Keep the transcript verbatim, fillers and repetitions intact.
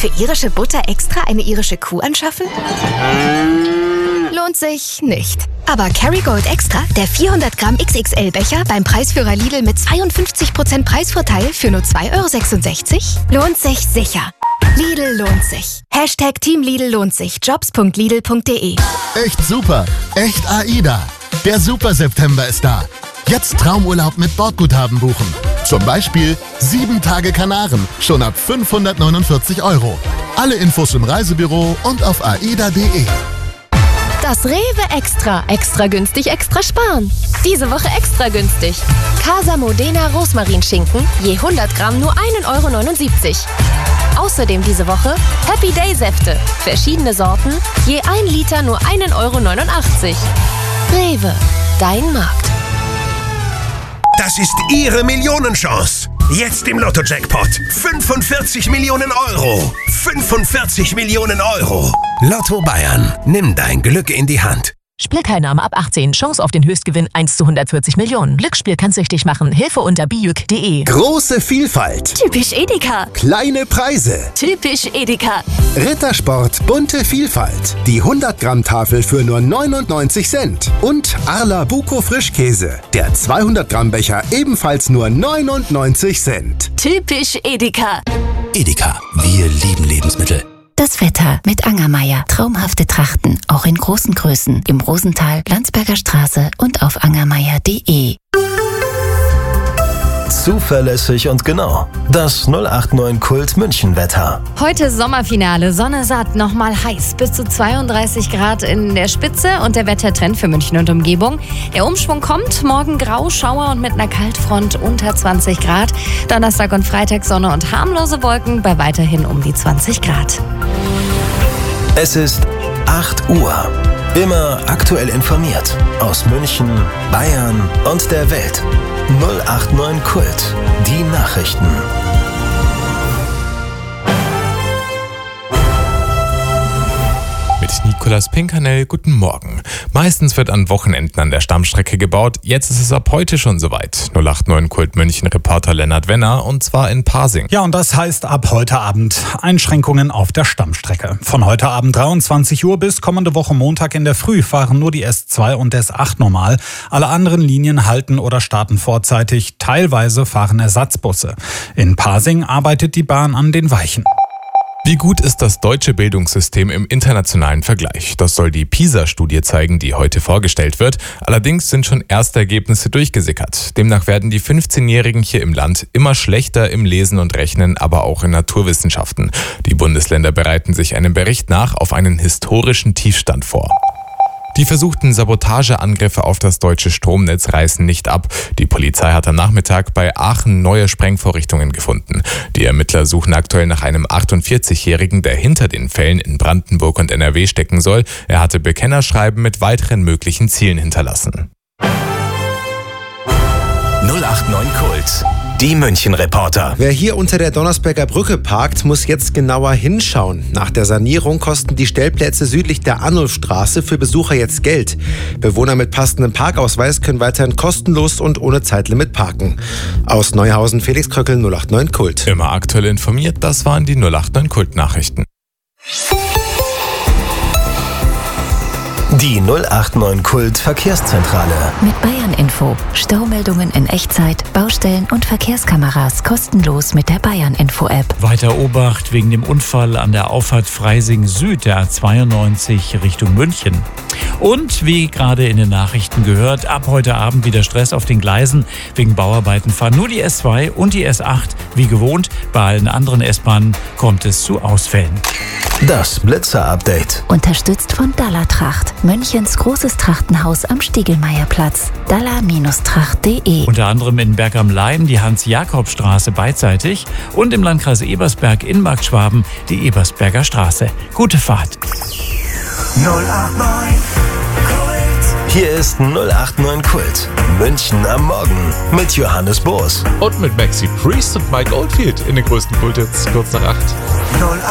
Für irische Butter extra eine irische Kuh anschaffen? Lohnt sich nicht. Aber Kerrygold Extra, der vierhundert Gramm X X L-Becher beim Preisführer Lidl mit zweiundfünfzig Prozent Preisvorteil für nur zwei Euro sechsundsechzig, lohnt sich sicher. Lidl lohnt sich. Hashtag Team Lidl lohnt sich. jobs punkt lidl punkt de. Echt super. Echt AIDA. Der Super September ist da. Jetzt Traumurlaub mit Bordguthaben buchen. Zum Beispiel sieben Tage Kanaren, schon ab fünfhundertneunundvierzig Euro. Alle Infos im Reisebüro und auf aida punkt de. Das Rewe Extra. Extra günstig, extra sparen. Diese Woche extra günstig. Casa Modena Rosmarinschinken, je hundert Gramm nur ein Euro neunundsiebzig. Außerdem diese Woche Happy Day Säfte. Verschiedene Sorten, je ein Liter nur ein Euro neunundachtzig. Rewe, dein Markt. Das ist Ihre Millionenchance. Jetzt im Lotto-Jackpot. fünfundvierzig Millionen Euro. fünfundvierzig Millionen Euro. Lotto Bayern. Nimm dein Glück in die Hand. Spielteilnahme ab achtzehn. Chance auf den Höchstgewinn eins zu hundertvierzig Millionen. Glücksspiel kann süchtig machen. Hilfe unter bijuk punkt de. Große Vielfalt. Typisch Edeka. Kleine Preise. Typisch Edeka. Rittersport bunte Vielfalt. Die hundert Gramm Tafel für nur neunundneunzig Cent. Und Arla Buko Frischkäse. Der zweihundert Gramm Becher ebenfalls nur neunundneunzig Cent. Typisch Edeka. Edeka. Wir lieben Lebensmittel. Das Wetter mit Angermeier. Traumhafte Trachten, auch in großen Größen. Im Rosental, Landsberger Straße und auf angermeier punkt de. Zuverlässig und genau. Das null acht neun Kult München Wetter. Heute Sommerfinale, Sonne satt, nochmal heiß, bis zu zweiunddreißig Grad in der Spitze und der Wettertrend für München und Umgebung. Der Umschwung kommt, morgen Grau, Schauer und mit einer Kaltfront unter zwanzig Grad. Donnerstag und Freitag Sonne und harmlose Wolken bei weiterhin um die zwanzig Grad. Es ist acht Uhr. Immer aktuell informiert. Aus München, Bayern und der Welt. null acht neun Kult. Die Nachrichten. Mit Nicolas Pinkernell, guten Morgen. Meistens wird an Wochenenden an der Stammstrecke gebaut. Jetzt ist es ab heute schon soweit. null acht neun Kult München Reporter Lennart Wenner, und zwar in Pasing. Ja, und das heißt ab heute Abend Einschränkungen auf der Stammstrecke. Von heute Abend dreiundzwanzig Uhr bis kommende Woche Montag in der Früh fahren nur die S zwei und S acht normal. Alle anderen Linien halten oder starten vorzeitig. Teilweise fahren Ersatzbusse. In Pasing arbeitet die Bahn an den Weichen. Wie gut ist das deutsche Bildungssystem im internationalen Vergleich? Das soll die PISA-Studie zeigen, die heute vorgestellt wird. Allerdings sind schon erste Ergebnisse durchgesickert. Demnach werden die fünfzehnjährigen hier im Land immer schlechter im Lesen und Rechnen, aber auch in Naturwissenschaften. Die Bundesländer bereiten sich einem Bericht nach auf einen historischen Tiefstand vor. Die versuchten Sabotageangriffe auf das deutsche Stromnetz reißen nicht ab. Die Polizei hat am Nachmittag bei Aachen neue Sprengvorrichtungen gefunden. Die Ermittler suchen aktuell nach einem achtundvierzigjährigen, der hinter den Fällen in Brandenburg und N R W stecken soll. Er hatte Bekennerschreiben mit weiteren möglichen Zielen hinterlassen. null acht neun Kult. Die München-Reporter. Wer hier unter der Donnersberger Brücke parkt, muss jetzt genauer hinschauen. Nach der Sanierung kosten die Stellplätze südlich der Arnulfstraße für Besucher jetzt Geld. Bewohner mit passendem Parkausweis können weiterhin kostenlos und ohne Zeitlimit parken. Aus Neuhausen, Felix Kröckel, null acht neun Kult. Immer aktuell informiert, das waren die null acht neun Kult-Nachrichten. Die null acht neun Kult Verkehrszentrale. Mit Bayern Info. Staumeldungen in Echtzeit, Baustellen und Verkehrskameras kostenlos mit der Bayern Info App. Weiter Obacht wegen dem Unfall an der Auffahrt Freising Süd der A zweiundneunzig Richtung München. Und wie gerade in den Nachrichten gehört, ab heute Abend wieder Stress auf den Gleisen. Wegen Bauarbeiten fahren nur die S zwei und die S acht. Wie gewohnt, bei allen anderen S-Bahnen kommt es zu Ausfällen. Das Blitzer-Update. Unterstützt von Dallertracht. Münchens großes Trachtenhaus am Stiegelmeierplatz. daller Tracht punkt de. Unter anderem in Berg am Leim die Hans-Jakob-Straße beidseitig und im Landkreis Ebersberg in Markt Schwaben die Ebersberger Straße. Gute Fahrt. null acht neun Kult. Hier ist null acht neun Kult. München am Morgen mit Johannes Boos. Und mit Maxi Priest und Mike Oldfield in den größten Kulthits kurz nach acht. null acht